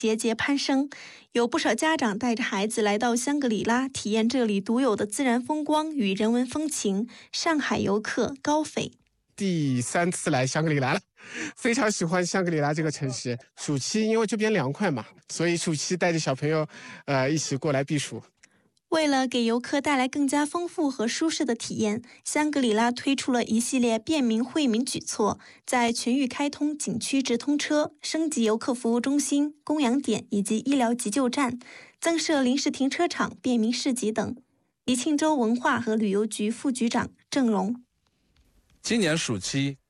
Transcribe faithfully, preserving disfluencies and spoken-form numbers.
节节攀升，有不少家长带着孩子来到香格里拉，体验这里独有的自然风光与人文风情。上海游客高斐： 第三次来香格里拉了，非常喜欢香格里拉这个城市。暑期因为这边凉快嘛，所以暑期带着小朋友，呃，一起过来避暑。 为了给游客带来更加丰富和舒适的体验，香格里拉推出了一系列便民惠民举措，在全域开通景区直通车，升级游客服务中心、供养点以及医疗急救站，增设临时停车场、便民市集等。宜庆州文化和旅游局副局长郑荣： 今年暑期